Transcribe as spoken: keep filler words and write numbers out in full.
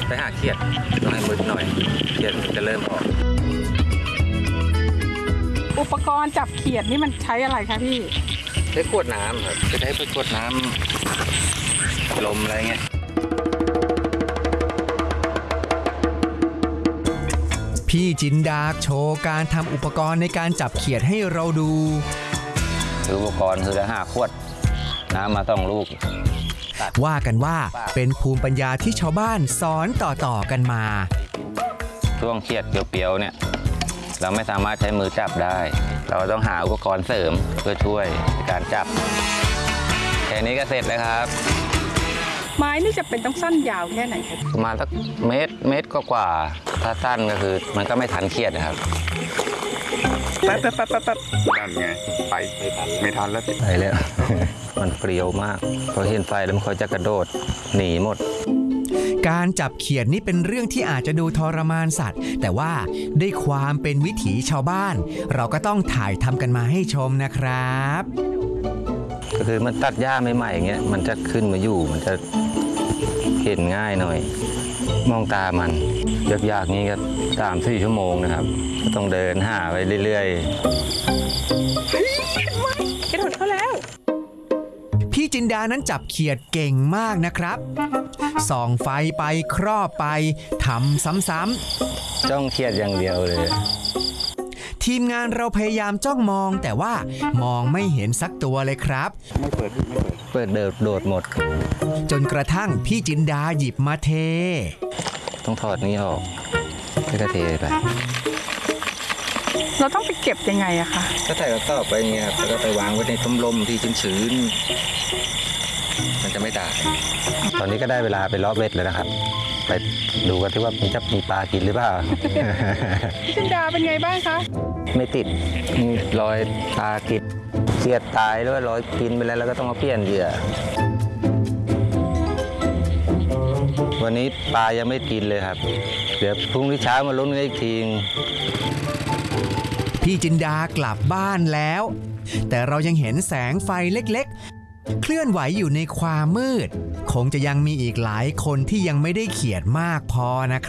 ไปหาเขียดต้องให้มืดหน่อยเขียดจะเริ่มออกอุปกรณ์จับเขียดนี่มันใช้อะไรคะพี่ใช้ขวดน้ำครับจะใช้เป็นขวดน้ำลมอะไรเงี้ยพี่จินดาโชว์การทำอุปกรณ์ในการจับเขียดให้เราดูอุปกรณ์คือจะหาขวดน้ำมาต้องลูกว่ากันว่าเป็นภูมิปัญญาที่ชาวบ้านสอนต่อๆกันมาช่วงเขียดเปียวๆเนี่ยเราไม่สามารถใช้มือจับได้เราต้องหาอุปกรณ์เสริมเพื่อช่วยในการจับแค่นี้ก็เสร็จแล้วครับไม้นี่จะเป็นต้องสั้นยาวแค่ไหนครับประมาณสักเมตรเมตรกว่าถ้าสั้นก็คือมันก็ไม่ทันเขียดนะครับแป๊บแป๊บแป๊บแป๊บนั่นไงไปไม่ทันแล้วไปแล้วมันเปรี้ยวมากพอเห็นไฟแล้วมันค่อยจะกระโดดหนีหมดการจับเขียดนี่เป็นเรื่องที่อาจจะดูทรมานสัตว์แต่ว่าด้วยความเป็นวิถีชาวบ้านเราก็ต้องถ่ายทำกันมาให้ชมนะครับก็คือมันตัดหญ้าใหม่ๆอย่างเงี้ยมันจะขึ้นมาอยู่มันจะเห็นง่ายหน่อยมองตามันยากๆงี้ก็สามสี่ชั่วโมงนะครับก็ต้องเดินหาไปเรื่อยๆกระโดดเข้าแล้วพี่จินดานั้นจับเขียดเก่งมากนะครับส่องไฟไปครอบไปทำซ้ำๆจ้องเขียดอย่างเดียวเลยทีมงานเราพยายามจ้องมองแต่ว่ามองไม่เห็นสักตัวเลยครับไม่เปิดไม่เปิดเปิดเดินโดดหมดจนกระทั่งพี่จินดาหยิบมาเทต้องถอดนี้ออกแล้วก็เทไปเราต้องไปเก็บยังไงอะคะก็ใส่กระสอบไปเงี้ยแล้วก็ไปวางไว้ในต้มลมที่ชื้นๆมันจะไม่ตายตอนนี้ก็ได้เวลาไปเลาะเบ็ดแล้วนะครับไปดูกันที่ว่ามันจะมีปลากินหรือเปล่าพี่จินดาเป็นไงบ้างคะไม่ติดมีรอยปลากินเสียดตายแล้วรอยกินไปแล้วแล้วก็ต้องมาเปลี่ยนเหยื่อวันนี้ปลายังไม่กินเลยครับเดี๋ยวพรุ่งนี้เช้ามาลุ้นกันอีกทีพี่จินดากลับบ้านแล้วแต่เรายังเห็นแสงไฟเล็กๆเคลื่อนไหวอยู่ในความมืดคงจะยังมีอีกหลายคนที่ยังไม่ได้เขียดมากพอนะครับ